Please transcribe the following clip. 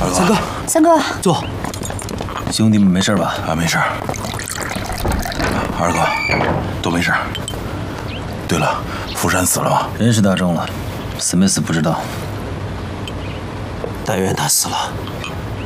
二哥， 三哥， 三哥， 坐。兄弟们没事吧？ 啊，没事。二哥，都没事。对了，福山死了吗？ 人是大众了，死没死不知道。 但愿他死了，